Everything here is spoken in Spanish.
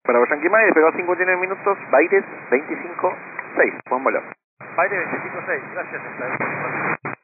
Bravo Yankee Mike, despegado 59 minutos, Baires 25-6, buen vuelo. Baires 25-6, gracias.